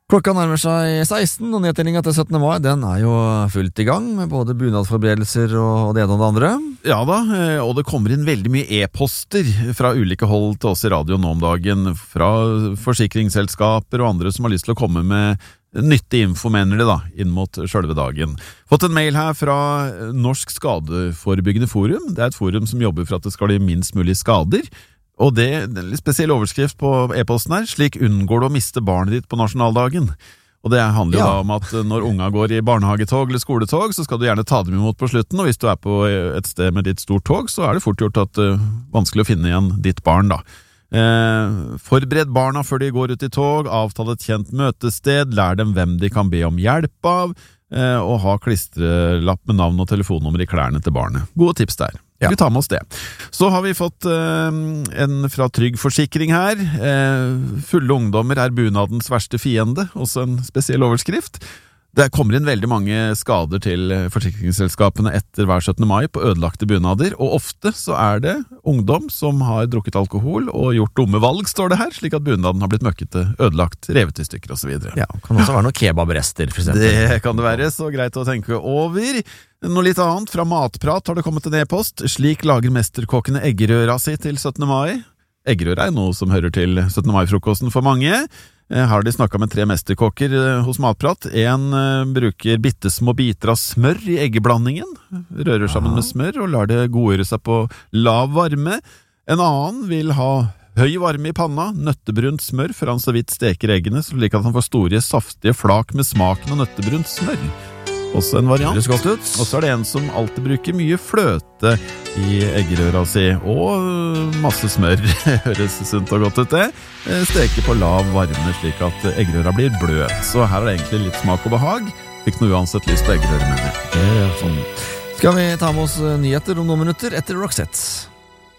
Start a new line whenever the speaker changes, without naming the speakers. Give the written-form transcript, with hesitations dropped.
Klokka nærmer seg 16, og nedtellinga til 17. mai den jo fullt I gang, med både bunadsforberedelser og det ene og det andre.
Ja da, og det kommer inn veldig mye e-poster fra ulike hold til oss I radio nå om dagen, fra forsikringsselskaper og andre som har lyst til å komme med nyttig info, mener de da, inn mot selve dagen. Fått en mail her fra Norsk Skadeforebyggende Forum. Det et forum som jobber for at det skal bli minst mulig skader. Og det er en spesiell overskrift på e-posten her: slik unngår du å miste barnet ditt på nasjonaldagen. Og det handler jo da om at når unga går I barnehagetog eller skoletog, så skal du gjerne ta dem imot på slutten, og hvis du på et sted med ditt stort tog, så det fort gjort at vanskelig å finne igjen ditt barn da. Forbered barna før de går ut I tog, avtale et kjent møtested, lær dem hvem de kan be om hjelp av, og ha klistrelapp med navn og telefonnummer I klærne til barnet. Gode tips der. Vi tar med oss det. Så har vi fått en fra Trygg Forsikring her. Fulle ungdommer bunadens verste fiende, også en spesiell overskrift. Det kommer inn veldig mange skader til forsikringsselskapene etter hver 17. mai på ødelagte bunader, og ofte så det ungdom som har drukket alkohol og gjort dumme valg, står det her, slik at bunaden har blitt møkkete, ødelagt, revet I stykker og så videre.
Ja, kan også være noen kebabrester, for eksempel.
Det kan det være, så greit å tenke over. Noe litt annet, fra Matprat har det kommet en e-post. Slik lager mesterkokkene eggerøra si til 17. mai. Eggerøra noe som hører til 17. mai-frokosten for mange. Her har de snakket med 3 mesterkokker hos Matprat. En bruker bittesmå biter av smør I eggeblandingen, rører sammen med smør og lar det godgjøre seg på lav varme. En annen vil ha høy varme I panna, nøttebrunt smør før han så vidt steker eggene, slik at han får store, saftige flak med smaken av nøttebrunt smør. Også en variant.
Det godt ut.
Og så det en som alltid bruker mye fløte I eggerøra si, og masse smør. Høres sunt og godt ut det. Steker på lav varme slik at eggerøra blir bløt. Så her det egentlig litt smak og behag. Fikk noe uansett lyst på eggerøre, mener jeg.
Sånn. Skal vi ta med oss nyheter om noen minutter etter Roxette?